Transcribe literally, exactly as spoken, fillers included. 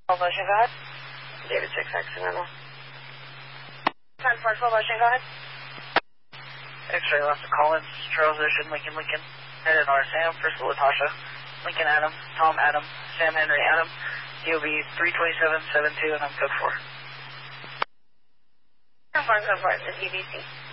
twelve Ocean, go ahead. David six accidental. ten four twelve Ocean, go ahead. X-ray left to Collins, Charles Ocean, Lincoln, Lincoln. Headed North Sam, first Latasha, Lincoln Adam, Tom Adam, Sam Henry Adam, D O B three twenty-seven seven two, and I'm code four. ten four, code four, it's D B C.